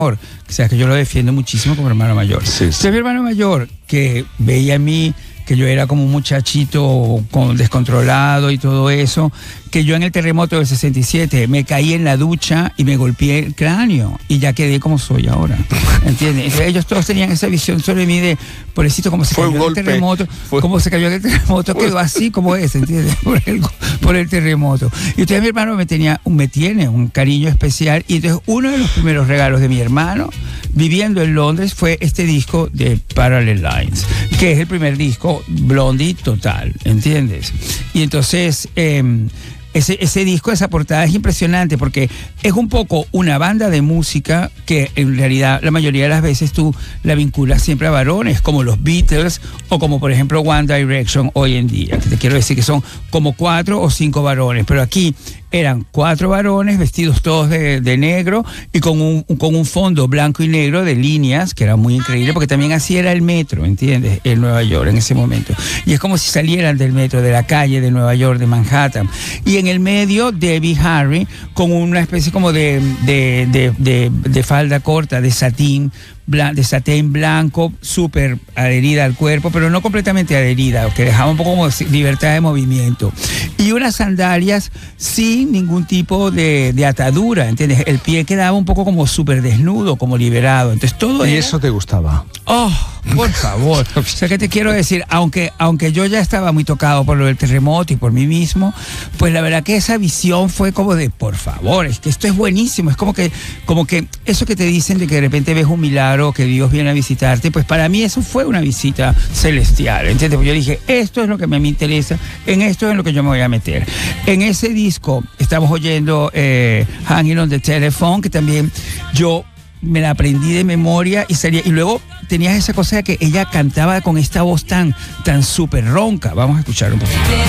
O sea, que yo lo defiendo muchísimo como hermano mayor. Sí. Entonces, mi hermano mayor, que veía en mí que yo era como un muchachito descontrolado y todo eso, que yo en el terremoto del 67 me caí en la ducha y me golpeé el cráneo y ya quedé como soy ahora, ¿entiendes? Entonces, ellos todos tenían esa visión sobre mí de, pobrecito, como se cayó en el terremoto, como se cayó en el terremoto, quedó así como es, ¿entiendes? Por el terremoto. Y entonces mi hermano me tiene un cariño especial, y entonces uno de los primeros regalos de mi hermano viviendo en Londres fue este disco de Parallel Lines, que es el primer disco Blondie total, ¿entiendes? Y entonces ese disco, esa portada es impresionante porque es un poco una banda de música que en realidad la mayoría de las veces tú la vinculas siempre a varones, como los Beatles o como por ejemplo One Direction hoy en día, que te quiero decir que son como 4 o 5 varones, pero aquí eran 4 varones vestidos todos de negro y con un fondo blanco y negro de líneas, que era muy increíble, porque también así era el metro, ¿entiendes? En Nueva York en ese momento. Y es como si salieran del metro, de la calle de Nueva York, de Manhattan. Y en el medio, Debbie Harry, con una especie como de falda corta, de satén blanco, súper adherida al cuerpo, pero no completamente adherida, que dejaba un poco como libertad de movimiento. Y unas sandalias sin ningún tipo de atadura, ¿entiendes? El pie quedaba un poco como súper desnudo, como liberado. Entonces todo ¿Y era... eso te gustaba? Oh, por favor. O sea, ¿qué te quiero decir? Aunque yo ya estaba muy tocado por lo del terremoto y por mí mismo, pues la verdad que esa visión fue como de, por favor, es que esto es buenísimo. Es como que eso que te dicen de que de repente ves un milagro, que Dios viene a visitarte, pues para mí eso fue una visita celestial, ¿entiendes? Pues yo dije, esto es lo que me interesa, en esto es en lo que yo me voy a meter. En ese disco estamos oyendo Hanging on the Telephone, que también yo me la aprendí de memoria y salía, y luego tenías esa cosa de que ella cantaba con esta voz tan súper ronca. Vamos a escuchar un poquito.